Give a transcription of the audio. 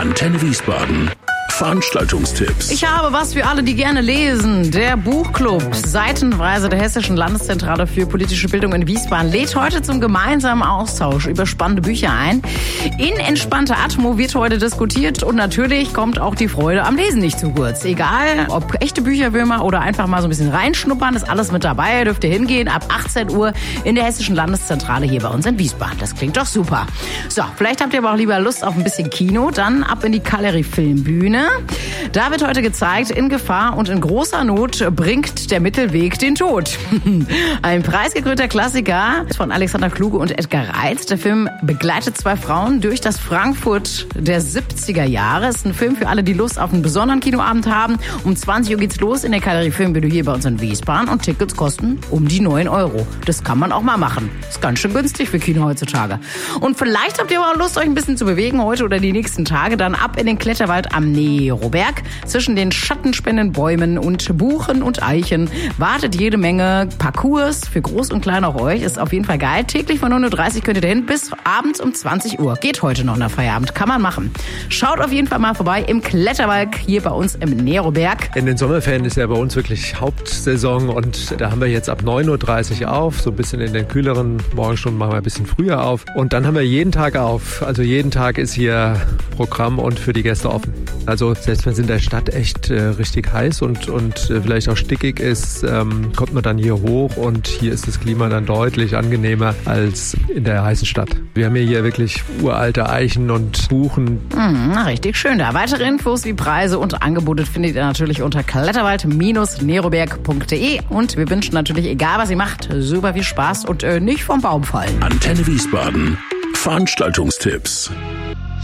Antenne Wiesbaden. Veranstaltungstipps. Ich habe was für alle, die gerne lesen. Der Buchclub seitenweise der Hessischen Landeszentrale für politische Bildung in Wiesbaden lädt heute zum gemeinsamen Austausch über spannende Bücher ein. In entspannter Atmo wird heute diskutiert und natürlich kommt auch die Freude am Lesen nicht zu kurz. Egal, ob echte Bücherwürmer oder einfach mal so ein bisschen reinschnuppern, ist alles mit dabei. Dürft ihr hingehen ab 18 Uhr in der Hessischen Landeszentrale hier bei uns in Wiesbaden. Das klingt doch super. So, vielleicht habt ihr aber auch lieber Lust auf ein bisschen Kino. Dann ab in die Galerie Filmbühne. Da wird heute gezeigt, in Gefahr und in großer Not bringt der Mittelweg den Tod. Ein preisgekrönter Klassiker von Alexander Kluge und Edgar Reitz. Der Film begleitet zwei Frauen durch das Frankfurt der 70er Jahre. Es ist ein Film für alle, die Lust auf einen besonderen Kinoabend haben. Um 20 Uhr geht's los in der Galerie Filmbühne hier bei uns in Wiesbaden und Tickets kosten um die 9 Euro. Das kann man auch mal machen. Ist ganz schön günstig für Kino heutzutage. Und vielleicht habt ihr aber auch Lust, euch ein bisschen zu bewegen heute oder die nächsten Tage. Dann ab in den Kletterwald am Neroberg. Zwischen den schattenspendenden Bäumen und Buchen und Eichen wartet jede Menge Parcours für Groß und Klein auch euch. Ist auf jeden Fall geil. Täglich von 9:30 Uhr könnt ihr dahin bis abends um 20 Uhr. Geht heute noch nach Feierabend. Kann man machen. Schaut auf jeden Fall mal vorbei im Kletterwald hier bei uns im Neroberg. In den Sommerferien ist ja bei uns wirklich Hauptsaison und da haben wir jetzt ab 9:30 Uhr auf. So ein bisschen in den kühleren Morgenstunden machen wir ein bisschen früher auf. Und dann haben wir jeden Tag auf. Also jeden Tag ist hier Programm und für die Gäste offen. Also selbst wenn es in der Stadt echt richtig heiß und vielleicht auch stickig ist, kommt man dann hier hoch und hier ist das Klima dann deutlich angenehmer als in der heißen Stadt. Wir haben hier wirklich uralte Eichen und Buchen. Richtig schön da. Weitere Infos wie Preise und Angebote findet ihr natürlich unter kletterwald-neroberg.de und wir wünschen natürlich, egal was ihr macht, super viel Spaß und nicht vom Baum fallen. Antenne Wiesbaden. Veranstaltungstipps.